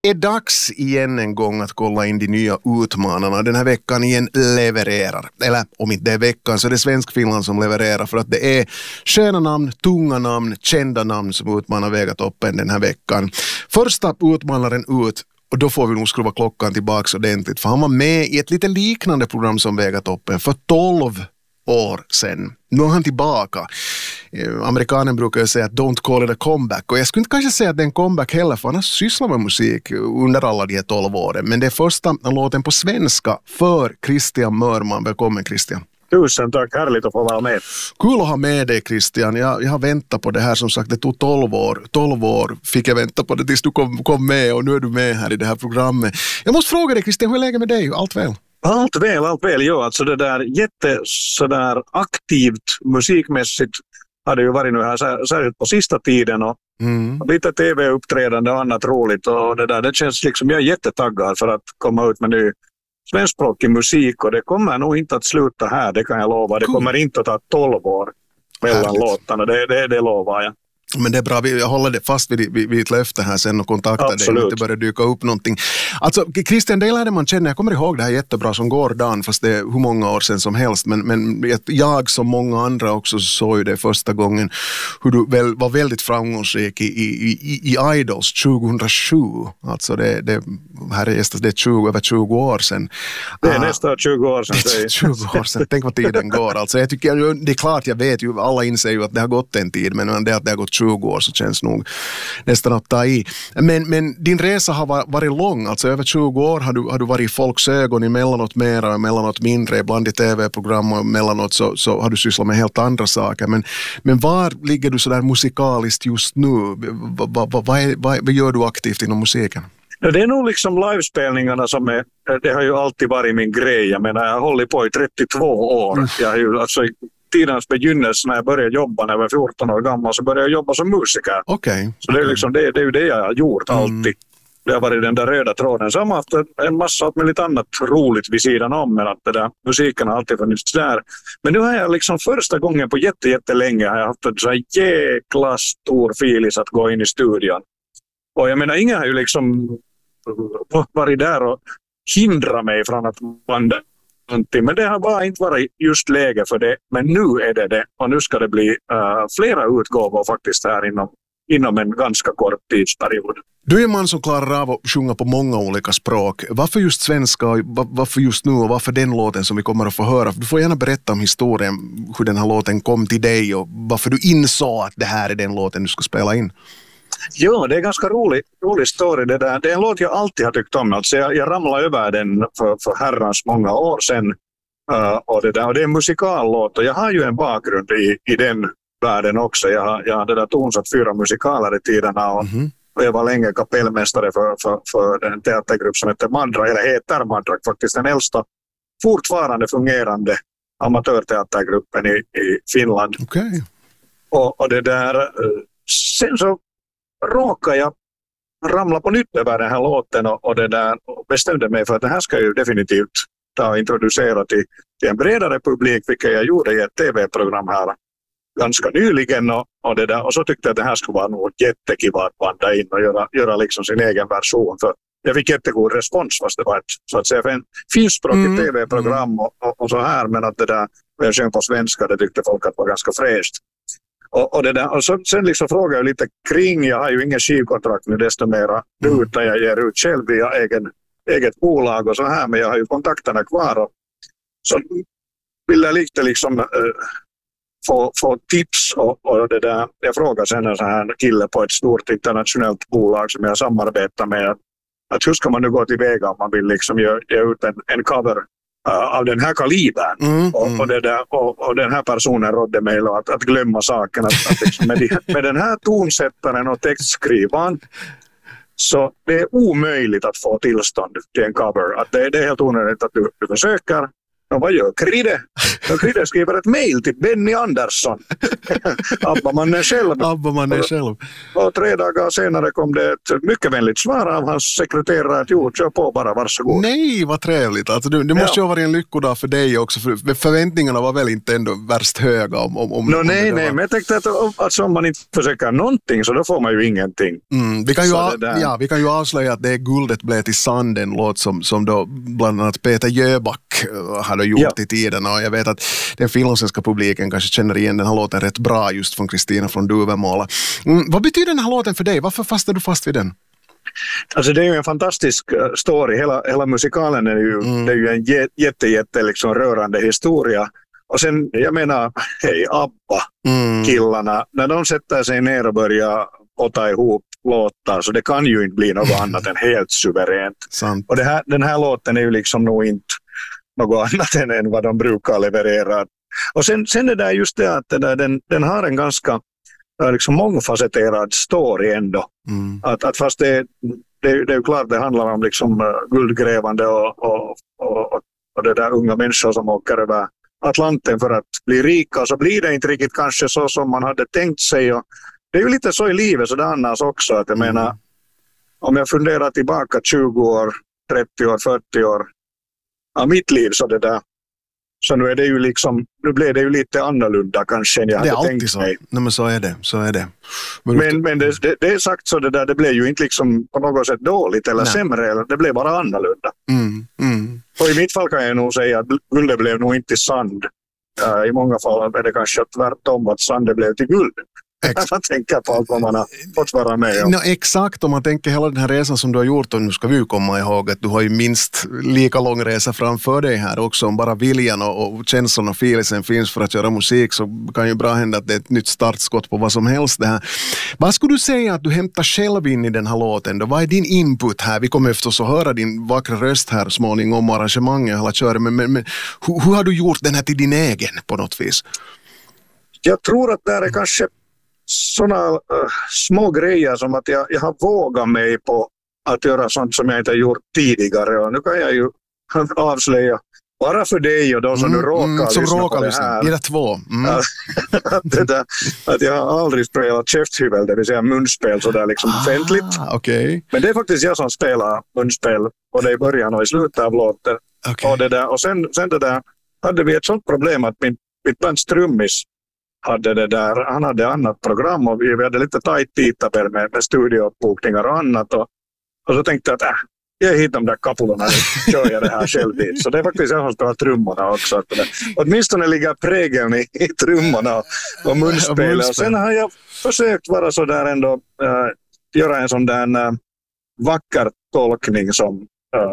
är dags igen en gång att kolla in de nya utmanarna. Den här veckan igen levererar. Eller om inte det är veckan så är det Svenskfinland som levererar, för att det är sköna namn, tunga namn, kända namn som utmanar Vegatoppen den här veckan. Första utmanaren ut, och då får vi nog skruva klockan tillbaka ordentligt, för han var med i ett lite liknande program som Vegatoppen för 12 år sedan. Nu är han tillbaka. Amerikanen brukar ju säga att don't call it a comeback, och jag skulle inte kanske säga att det är en comeback heller, för han har sysslat med musik under alla de här 12 åren, men det är första låten på svenska för Christian Mörman. Välkommen Christian. Tusen tack, härligt att få vara med. Kul att ha med dig Christian. Jag har väntat på det här, som sagt det tog 12 år. 12 år fick jag vänta på det tills du kom med, och nu är du med här i det här programmet. Jag måste fråga dig Christian, hur är läget med dig? Allt väl? Allt väl. Ja, alltså det där sådär aktivt musikmässigt har det ju varit nu här särskilt på sista tiden, och lite tv-uppträdande och annat roligt, och det känns liksom, jag är jättetaggad för att komma ut med ny svenskspråkig musik, och det kommer nog inte att sluta här, det kan jag lova. Det kommer inte att ta 12 år mellan låtarna, det lovar jag. Men det är bra, jag håller det fast vid ett löfte här sen och kontaktar dig om det börjar dyka upp någonting. Alltså Christian, det lärde man känna, jag kommer ihåg det här jättebra som går Dan, fast det är hur många år sedan som helst, men jag som många andra också såg ju det första gången hur du var väldigt framgångsrik i Idols 2007. Alltså det här är det är över 20 år sedan. Det är nästan 20 år sedan. Det är 20 år sedan, tänk vad tiden går. Alltså jag tycker, det är klart jag vet ju, alla inser ju att det har gått en tid, men det att det har gått 20 år så känns nog nästan att ta i. Men din resa har varit lång, alltså över 20 år har du varit i folks ögon, emellanåt mera och emellanåt mindre, ibland i tv-program och emellanåt så har du sysslat med helt andra saker. Men var ligger du sådär musikaliskt just nu? Vad gör du aktivt inom musiken? Det är nog liksom livespelningarna som det har ju alltid varit min grej. Jag menar, jag har hållit på i 32 år. Jag har ju alltså tidens begynnelse när jag började jobba när jag var 14 år gammal, så började jag jobba som musiker. Okay. Så det är liksom det är ju det jag har gjort alltid. Det har varit den där röda tråden. Så har man haft en massa med lite annat roligt vid sidan om, men att det där musiken har alltid funnits där. Men nu har jag liksom första gången på jättelänge har jag haft en så här jäkla stor filis att gå in i studion. Och jag menar, ingen har ju liksom varit där och hindrat mig från att banda. Men det har bara inte varit just läge för det. Men nu är det. Och nu ska det bli flera utgåvor faktiskt här inom en ganska kort tidsperiod. Du är en man som klarar av att sjunga på många olika språk. Varför just svenska, varför just nu och varför den låten som vi kommer att få höra? Du får gärna berätta om historien, hur den här låten kom till dig och varför du insåg att det här är den låten du ska spela in. Ja, det är en ganska rolig story det där. Det är en låt jag alltid har tyckt om. Alltså jag ramlade över den för herrans många år sedan. Och det är en musikallåt, och jag har ju en bakgrund i den världen också. Jag har det där tonsatt 4 musikaler i tiderna, och jag var länge kapellmästare för en teatergrupp som heter Mandrak faktiskt, den äldsta fortfarande fungerande amatörteatergruppen i Finland. Okay. Och det där, sen så råkade jag ramla på nytt över den här låten och det där, och bestämde mig för att det här ska ju definitivt ta och introducera till en bredare publik, vilket jag gjorde i ett tv-program här ganska nyligen, och det där, och så tyckte jag att det här skulle vara något jättekiva att banda in och göra liksom sin egen version, för jag fick jättegod respons fast det var ett, så att säga, för en finskspråkigt tv-program och så här, men att det där version på svenska, det tyckte folk att var ganska fräscht. Och det där, och sen liksom frågar jag lite kring, jag har ju ingen skivkontrakt nu desto mera utan jag ger ut själv via eget bolag och så här, men jag har ju kontakterna kvar, och så vill jag lite liksom få tips och det där. Jag frågar sen en sån här kille på ett stort internationellt bolag som jag samarbetar med, att hur ska man nu gå tillväga om man vill liksom ge ut en cover av den här kalibern. Och det där, och den här personen rådde mig att glömma saken, att liksom med den här tonsättaren och textskrivaren, så det är omöjligt att få tillstånd till en cover. Att det är helt onödigt att du försöker. vad gör Kride? Kride skriver ett mejl till Benny Andersson. Abbamannen själv. Och 3 dagar senare kom det ett mycket vänligt svar av hans sekreterare att kör på bara, varsågod. Nej, vad trevligt. Alltså, det måste ju ha varit en lyckodag för dig också, för förväntningarna var väl inte ändå värst höga nej, men jag tänkte att om man inte försöker någonting så då får man ju ingenting. Vi kan ju avslöja att det Guldet blev till sanden, låt som då bland annat Peter Jöback hade gjort i tiden, och jag vet att den finlandssvenska publiken kanske känner igen den här låten rätt bra just från Kristina från Duvemåla. Vad betyder den här låten för dig? Varför fastnar du fast vid den? Alltså det är ju en fantastisk story. Hela musikalen är ju, det är ju en jätte liksom rörande historia. Och sen, jag menar, hej ABBA-killarna, när de sätter sig ner och börjar potta ihop låtar, så det kan ju inte bli något annat än helt suveränt. Sant. Och den här låten är ju liksom nog inte något annat än vad de brukar leverera. Och sen är det just det att den har en ganska liksom mångfacetterad story ändå. Att fast det är ju klart det handlar om liksom guldgrävande och det där unga människor som åker över Atlanten för att bli rika, så blir det inte riktigt kanske så som man hade tänkt sig. Och det är ju lite så i livet så det annars också, att jag menar, om jag funderar tillbaka 20 år, 30 år, 40 år av mitt liv, så nu är det ju liksom, nu blev det ju lite annorlunda kanske än jag hade tänkt mig. Nej, men så är det. Men det är sagt så det blev ju inte liksom på något sätt dåligt eller sämre, det blev bara annorlunda. Och i mitt fall kan jag nog säga att guldet blev nog inte sand. I många fall är det kanske tvärtom, att sand blev till guld. Man tänker på allt vad man har fått vara med om. Exakt, om man tänker hela den här resan som du har gjort, och nu ska vi ju komma ihåg att du har ju minst lika lång resa framför dig här också. Om bara viljan och känslan och filisen finns för att göra musik, så kan ju bra hända att det är ett nytt startskott på vad som helst det här. Vad skulle du säga att du hämtar själv in i den här låten då? Vad är din input här? Vi kommer förstås att höra din vackra röst här småningom och arrangemanget och hela köret, men hur har du gjort den här till din egen på något vis? Jag tror att det är kanske sådana små grejer som att jag har vågat mig på att göra sånt som jag inte har gjort tidigare, och nu kan jag ju avslöja bara för dig och de som du råkar lyssna på det här. Det är 2. Att jag har aldrig spelat käfthyvel, det vill säga munspel sådär liksom offentligt. Okay. Men det är faktiskt jag som spelar munspel, både i början och i slutet av låten. Okay. Och sen det där hade vi ett sånt problem att mitt bands trummis hade det där, han hade annat program och vi hade lite tajt tidtabell med studiouppbokningar och annat, och så tänkte jag att jag hittar de där kapulorna och kör jag det här själv dit. Så det är faktiskt jag som spelar trummorna också. Åtminstone ligger prägeln i trummorna och munspelet. Och sen har jag försökt vara så där ändå, göra en sån där vacker tolkning som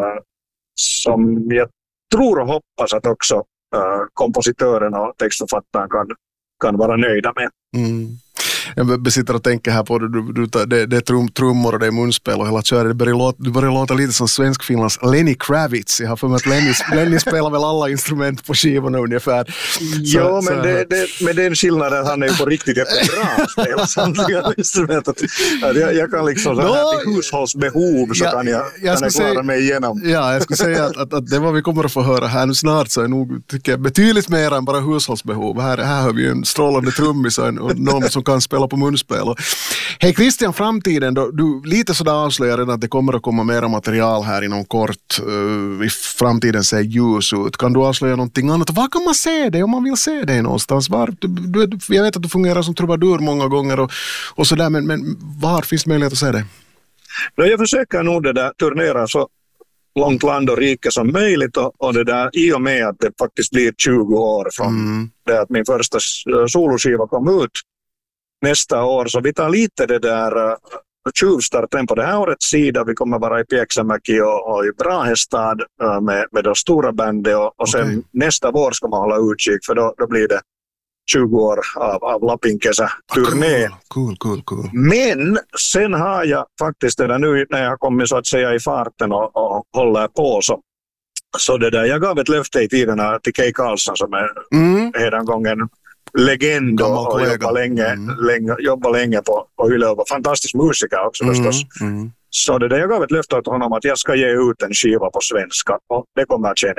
jag tror och hoppas att också kompositören och textförfattaren kan vara nöjda med. Jag sitter och tänker här på det är trummor och det är munspel och hela köret. Du börjar låta lite som svensk-finlands Lenny Kravitz. Jag har för mig att Lenny spelar väl alla instrument på skivorna ungefär. Men den skillnaden, han är ju på riktigt jättebra att spela samtliga instrument. Jag kan liksom så här till hushållsbehov så kan jag klara mig igenom. Ja, jag skulle säga att det vad vi kommer att få höra här nu snart, så är nog, tycker jag, betydligt mer än bara hushållsbehov. Här har vi ju en strålande trummis och någon som kan spela på munspel. Hej Christian, framtiden då, du lite sådär avslöjar redan att det kommer att komma mera material här inom kort. I framtiden ser ljus ut. Kan du avslöja någonting annat? Var kan man se det om man vill se det någonstans? Jag vet att du fungerar som trubadur många gånger och sådär, men var finns möjlighet att se det? Jag försöker nog det där turnera så långt land och rike som möjligt, och det där i och med att det faktiskt blir 20 år från det att min första soloskiva kom ut nästa år, så vi tar lite det där tjuvstarten på det här årets sida. Vi kommer vara i Pieksämäki och i Brahestad med de stora bandet, och sen nästa vår ska man hålla utkik, för då blir det 20 år av Lappinkesä-turné. Cool. Men sen har jag faktiskt det där nu när jag kommer så att säga i farten och håller på så det där, jag gav ett löfte i tiderna till Kay Karlsson som är redan gången legend och jobbar länge på Yle och fantastisk musiker också förstås. Så det där, jag gav ett löfte åt honom att jag ska ge ut en skiva på svenska, och det kommer att ske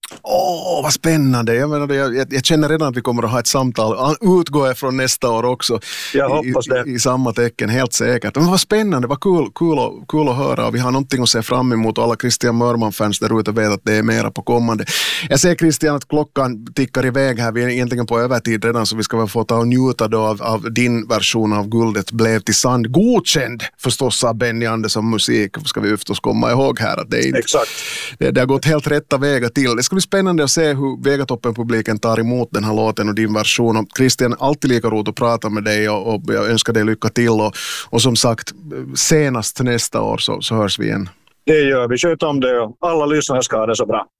Vad spännande. Jag känner redan att vi kommer att ha ett samtal. Utgår från nästa år också. Jag hoppas det. I samma tecken, helt säkert. Men vad spännande, vad kul att höra. Och vi har någonting att se fram emot. Alla Christian Mörman-fans där ute vet att det är mera på kommande. Jag ser, Christian, att klockan tickar iväg här. Vi är egentligen på övertid redan, så vi ska väl få ta och njuta då av din version av Guldet blev till sand. Godkänd förstås av Benny Andersson musik. Ska vi förstås komma ihåg här att det är inte... Exakt. Det har gått helt rätta vägar till. Det ska bli spännande att se hur Vegatoppen-publiken tar emot den här låten och din version. Och Christian, alltid lika roligt att prata med dig och jag önskar dig lycka till. Och som sagt, senast nästa år så hörs vi igen. Det gör vi. Sköt om det och alla lyssnare ska ha det så bra.